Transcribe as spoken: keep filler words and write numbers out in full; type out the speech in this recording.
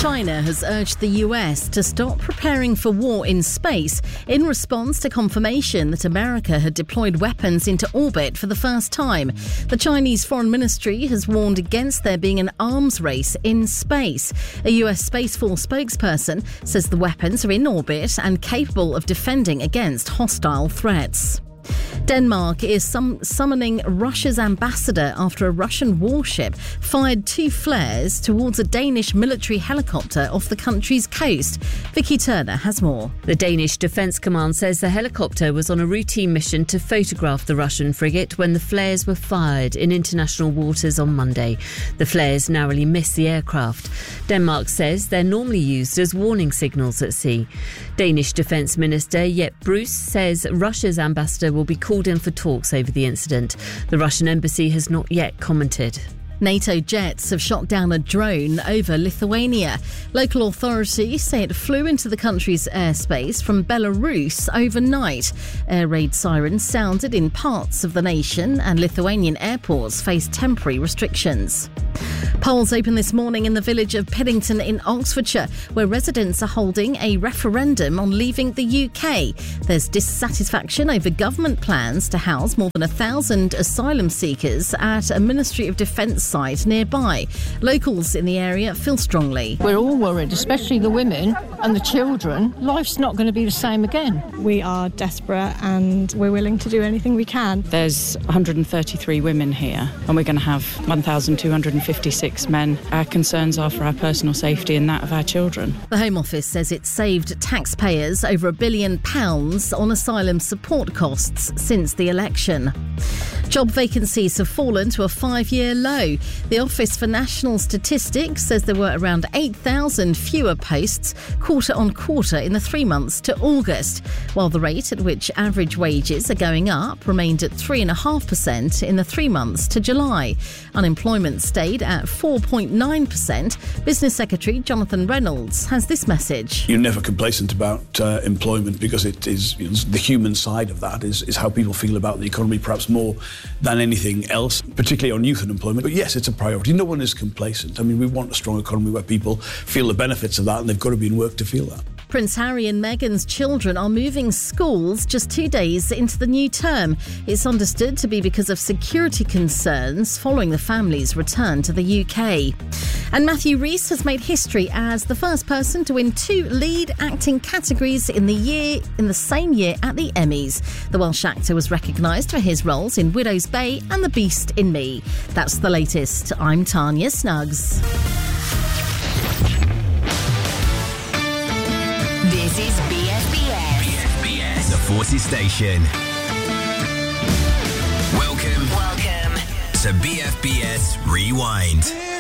China has urged the U S to stop preparing for war in space in response to confirmation that America had deployed weapons into orbit for the first time. The Chinese Foreign Ministry has warned against there being an arms race in space. A U S Space Force spokesperson says the weapons are in orbit and capable of defending against hostile threats. Denmark is sum- summoning Russia's ambassador after a Russian warship fired two flares towards a Danish military helicopter off the country's coast. Vicky Turner has more. The Danish Defence Command says the helicopter was on a routine mission to photograph the Russian frigate when the flares were fired in international waters on Monday. The flares narrowly missed the aircraft. Denmark says they're normally used as warning signals at sea. Danish Defence Minister Jeppe Bruus says Russia's ambassador will be called in for talks over the incident. The Russian embassy has not yet commented. NATO jets have shot down a drone over Lithuania. Local authorities say it flew into the country's airspace from Belarus overnight. Air raid sirens sounded in parts of the nation and Lithuanian airports face temporary restrictions. Polls open this morning in the village of Piddington in Oxfordshire, where residents are holding a referendum on leaving the U K. There's dissatisfaction over government plans to house more than a thousand asylum seekers at a Ministry of Defence site nearby. Locals in the area feel strongly. We're all worried, especially the women and the children. Life's not going to be the same again. We are desperate and we're willing to do anything we can. There's one hundred thirty-three women here and we're going to have one thousand two hundred fifty-six men. Our concerns are for our personal safety and that of our children. The Home Office says it saved taxpayers over a billion pounds on asylum support costs since the election. Job vacancies have fallen to a five-year low. The Office for National Statistics says there were around eight thousand fewer posts quarter on quarter in the three months to August, while the rate at which average wages are going up remained at three point five percent in the three months to July. Unemployment stayed at four point nine percent. Business Secretary Jonathan Reynolds has this message. You're never complacent about uh, employment because it is, you know, the human side of that is, is how people feel about the economy, perhaps more than anything else, particularly on youth unemployment. But yes, it's a priority. No one is complacent. I mean, we want a strong economy where people feel the benefits of that, and they've got to be in work to feel that. Prince Harry and Meghan's children are moving schools just two days into the new term. It's understood to be because of security concerns following the family's return to the U K. And Matthew Rhys has made history as the first person to win two lead acting categories in the year in the same year at the Emmys. The Welsh actor was recognised for his roles in Widow's Bay and The Beast in Me. That's the latest. I'm Tanya Snuggs. This is B F B S. B F B S, the Forces Station. Welcome. Welcome to B F B S Rewind.